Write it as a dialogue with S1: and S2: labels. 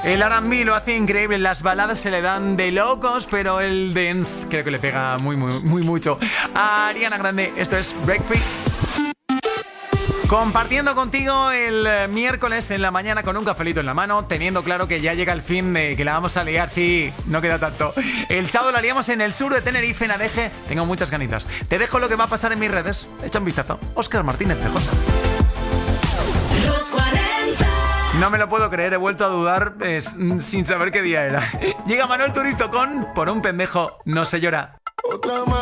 S1: El R&B lo hace increíble, las baladas se le dan de locos, pero el dance creo que le pega muy mucho. A Ariana Grande, esto es Break Free. Compartiendo contigo el miércoles en la mañana con un cafelito en la mano, teniendo claro que ya llega el fin de que la vamos a liar, sí, no queda tanto. El sábado la liamos en el sur de Tenerife, en Adeje, tengo muchas ganitas. Te dejo lo que va a pasar en mis redes, echa un vistazo. Óscar Martínez CJ.
S2: Los 40.
S1: No me lo puedo creer, he vuelto a dudar sin saber qué día era. Llega Manuel Turizo con Por un pendejo no se llora.
S3: Otra más.